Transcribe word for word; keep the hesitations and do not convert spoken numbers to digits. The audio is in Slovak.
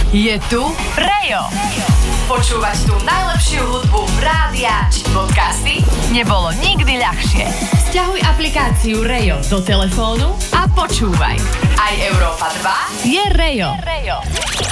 Je tu Rejo. Počúvať tú najlepšiu hudbu rádia či podcasty nebolo nikdy ľahšie. Sťahuj aplikáciu Rejo do telefónu a počúvaj. Aj Európa dva je Rejo.